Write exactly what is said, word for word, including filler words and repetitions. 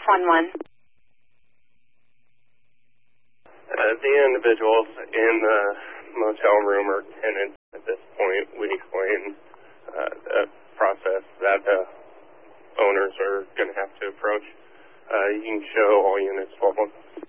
one one. Uh, the individuals in the motel room are tenants at this point. We explain uh, the process that the owners are going to have to approach. Uh, you can show all units twelve one.